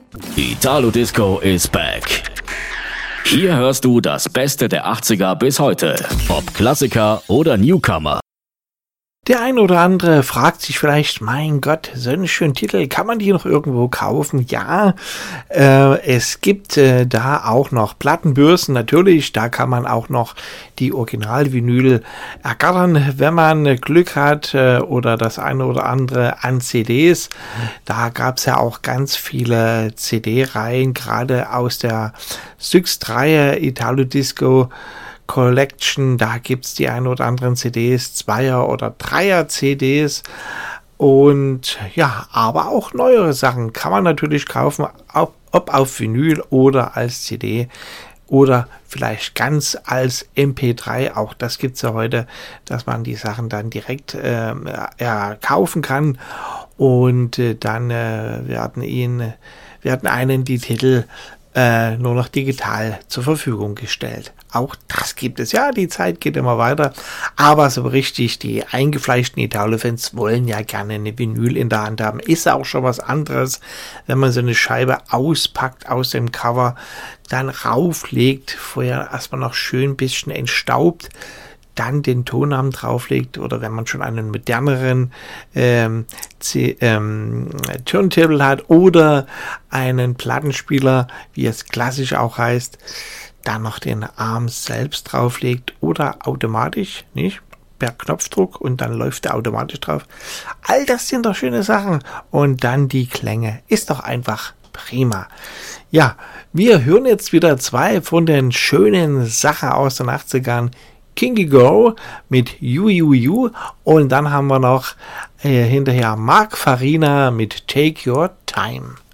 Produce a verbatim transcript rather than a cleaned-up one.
Italo Disco is back. Hier hörst du das Beste der achtziger bis heute, ob Klassiker oder Newcomer. Der ein oder andere fragt sich vielleicht, mein Gott, so einen schönen Titel, kann man die noch irgendwo kaufen? Ja, äh, es gibt äh, da auch noch Plattenbörsen, natürlich, da kann man auch noch die Original-Vinyl ergattern, wenn man Glück hat äh, oder das eine oder andere an C Ds. Da gab es ja auch ganz viele C D-Reihen, gerade aus der Syxt-Reihe Italo Disco Collection, da gibt's die ein oder anderen C Ds, Zweier- oder Dreier-C Ds und ja, aber auch neuere Sachen kann man natürlich kaufen, ob, ob auf Vinyl oder als C D oder vielleicht ganz als M P drei, auch das gibt's ja heute, dass man die Sachen dann direkt äh, ja, kaufen kann und äh, dann äh, werden ihnen werden einen die Titel äh, nur noch digital zur Verfügung gestellt. Auch das gibt es. Ja, die Zeit geht immer weiter. Aber so richtig, die eingefleischten Italo-Fans wollen ja gerne eine Vinyl in der Hand haben. Ist auch schon was anderes, wenn man so eine Scheibe auspackt aus dem Cover, dann rauflegt, vorher erstmal noch schön ein bisschen entstaubt, dann den Tonnamen drauflegt oder wenn man schon einen moderneren ähm, C- ähm, Turntable hat oder einen Plattenspieler, wie es klassisch auch heißt, dann noch den Arm selbst drauflegt oder automatisch, nicht? Per Knopfdruck und dann läuft der automatisch drauf. All das sind doch schöne Sachen. Und dann die Klänge. Ist doch einfach prima. Ja, wir hören jetzt wieder zwei von den schönen Sachen aus den achtzigern. Kingy Go mit You You You und dann haben wir noch äh, hinterher Mark Farina mit Take Your Time.